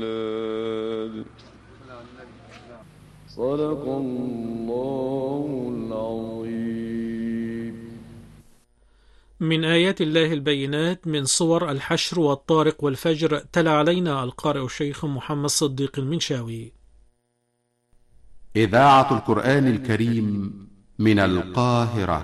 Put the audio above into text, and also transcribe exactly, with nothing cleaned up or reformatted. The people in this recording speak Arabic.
صدق الله العظيم. من آيات الله البينات من صور الحشر والطارق والفجر. تلا علينا القارئ الشيخ محمد صديق المنشاوي. إذاعة القرآن الكريم من القاهرة.